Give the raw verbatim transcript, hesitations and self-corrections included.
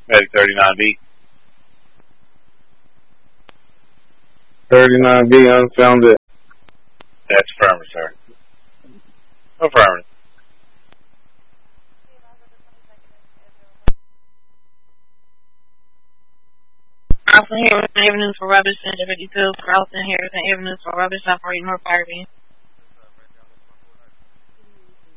Medic thirty-nine B. thirty-nine B unfounded. That's affirmative, sir. Affirmative. Carlson Harrison Avenue for Rubbish, Center fifty-two. Carlson Harrison Avenue for Rubbish, operating North Fire Beam.